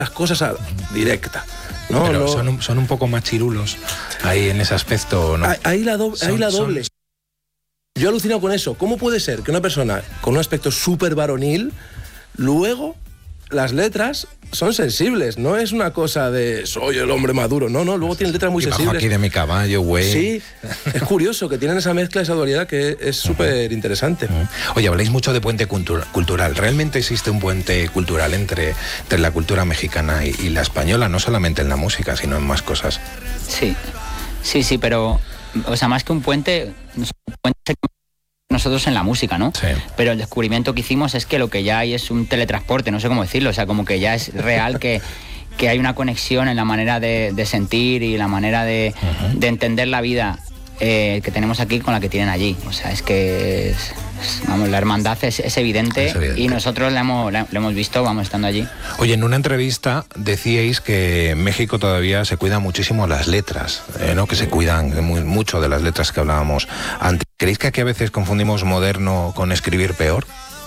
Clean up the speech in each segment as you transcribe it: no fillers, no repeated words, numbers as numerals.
las cosas directa, ¿no? Pero son un poco más chirulos ahí en ese aspecto, ¿no? Ahí la doble. Yo he alucinado con eso. ¿Cómo puede ser que una persona con un aspecto súper varonil, luego las letras son sensibles? No es una cosa de soy el hombre maduro, no, luego tienen letras muy sensibles. Aquí de mi caballo, güey. Sí, es curioso que tienen esa mezcla, esa dualidad que es súper interesante. Oye, habláis mucho de puente cultural. ¿Realmente existe un puente cultural entre la cultura mexicana y la española? No solamente en la música, sino en más cosas. Sí, pero, o sea, más que un puente nosotros en la música, ¿no? Sí. Pero el descubrimiento que hicimos es que lo que ya hay es un teletransporte, no sé cómo decirlo, o sea, como que ya es real que hay una conexión en la manera de sentir y la manera de entender la vida que tenemos aquí con la que tienen allí. O sea, es que vamos, la hermandad es evidente y nosotros la hemos visto, vamos, estando allí. Oye, en una entrevista decíais que en México todavía se cuidan muchísimo las letras, ¿no? Que se cuidan mucho de las letras que hablábamos antes. ¿Creéis que aquí a veces confundimos moderno con escribir peor?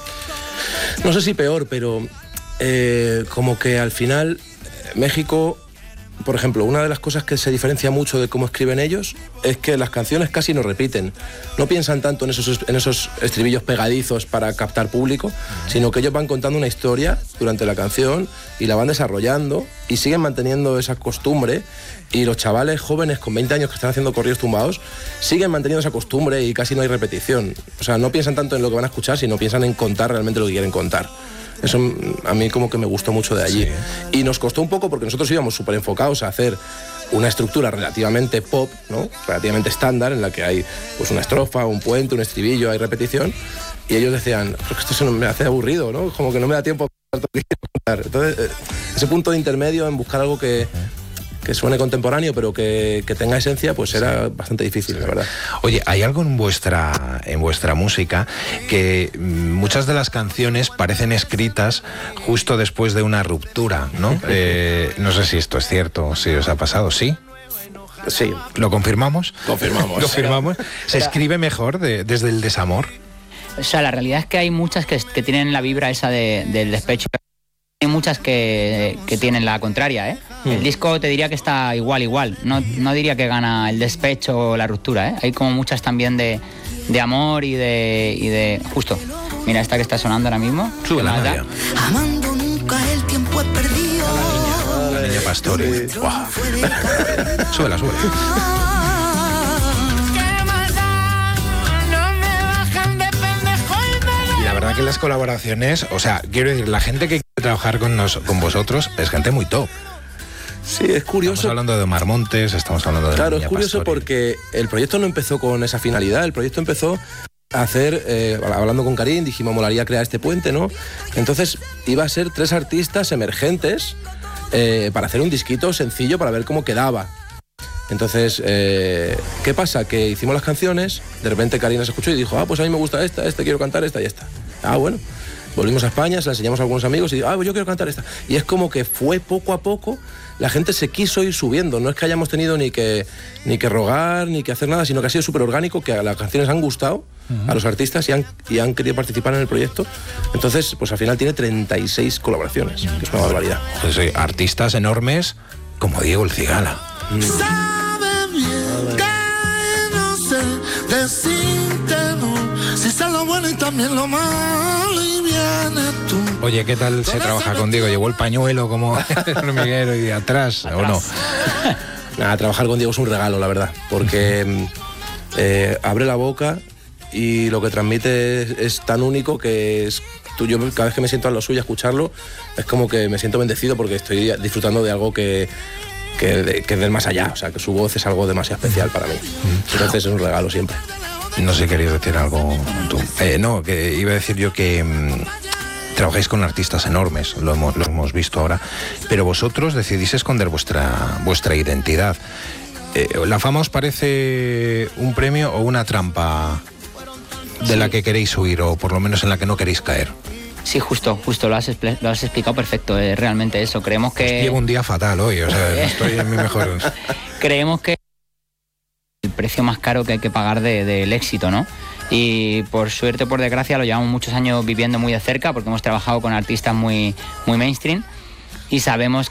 No sé si peor, pero como que al final México, por ejemplo, una de las cosas que se diferencia mucho de cómo escriben ellos es que las canciones casi no repiten. No piensan tanto en esos estribillos pegadizos para captar público, sino que ellos van contando una historia durante la canción y la van desarrollando y siguen manteniendo esa costumbre. Y los chavales jóvenes con 20 años que están haciendo corridos tumbados siguen manteniendo esa costumbre y casi no hay repetición. O sea, no piensan tanto en lo que van a escuchar, sino piensan en contar realmente lo que quieren contar. Eso a mí como que me gustó mucho de allí. Sí. Y nos costó un poco porque nosotros íbamos súper enfocados a hacer una estructura relativamente pop, ¿no? Relativamente estándar, en la que hay pues una estrofa, un puente, un estribillo, hay repetición. Y ellos decían, porque esto se me hace aburrido, ¿no? Como que no me da tiempo a contar. Entonces, ese punto de intermedio en buscar algo que suene contemporáneo, pero que tenga esencia, pues era bastante difícil, la verdad. Oye, hay algo en vuestra música que muchas de las canciones parecen escritas justo después de una ruptura, ¿no? No sé si esto es cierto, si os ha pasado, ¿sí? Sí. ¿Lo confirmamos? Confirmamos. ¿Lo firmamos? ¿Se escribe mejor desde el desamor? O sea, la realidad es que hay muchas que tienen la vibra esa del despecho. Hay muchas que tienen la contraria, ¿eh? El disco te diría que está igual. No diría que gana el despecho o la ruptura, ¿eh? Hay como muchas también de amor y de... Justo. Mira, esta que está sonando ahora mismo. Sube la novia. Amando nunca el tiempo es perdido. La niña Pastore. Wow. Súbela. La verdad que las colaboraciones, o sea, quiero decir, la gente que quiere trabajar con vosotros es gente muy top. Sí, es curioso. Estamos hablando de Omar Montes, estamos hablando de... Claro, es curioso Pastore. Porque el proyecto no empezó con esa finalidad, el proyecto empezó a hacer, hablando con Karim, dijimos, molaría crear este puente, ¿no? Entonces iba a ser 3 artistas emergentes para hacer un disquito sencillo para ver cómo quedaba. Entonces, ¿qué pasa? Que hicimos las canciones, de repente Karim las escuchó y dijo, pues a mí me gusta esta, quiero cantar esta y esta. Bueno, volvimos a España, se la enseñamos a algunos amigos y pues yo quiero cantar esta. Y es como que fue poco a poco, la gente se quiso ir subiendo, no es que hayamos tenido ni que rogar, ni que hacer nada, sino que ha sido súper orgánico, que las canciones han gustado a los artistas y han querido participar en el proyecto. Entonces, pues al final tiene 36 colaboraciones, que es una barbaridad. Pues sí, artistas enormes como Diego El Cigala. Sabe bien que no sé decirte no, si sé lo bueno y también lo malo y vienes tú. Oye, ¿qué tal se trabaja con Diego? ¿Llevó el pañuelo como el hormiguero y de atrás o no? Nada, trabajar con Diego es un regalo, la verdad, porque abre la boca y lo que transmite es tan único que es... Yo cada vez que me siento a lo suyo a escucharlo, es como que me siento bendecido porque estoy disfrutando de algo que es del más allá, o sea, que su voz es algo demasiado especial para mí. Entonces es un regalo siempre. No sé, querías decir algo tú. No, que iba a decir yo que trabajáis con artistas enormes, lo hemos visto ahora, pero vosotros decidís esconder vuestra identidad. ¿La fama os parece un premio o una trampa de la que queréis huir, o por lo menos en la que no queréis caer? Sí, justo, lo has explicado perfecto, realmente eso. Creemos que... Llevo un día fatal hoy, o sea, no estoy en mi mejor... Creemos que el precio más caro que hay que pagar del éxito, ¿no? Y por suerte o por desgracia lo llevamos muchos años viviendo muy de cerca porque hemos trabajado con artistas muy mainstream y sabemos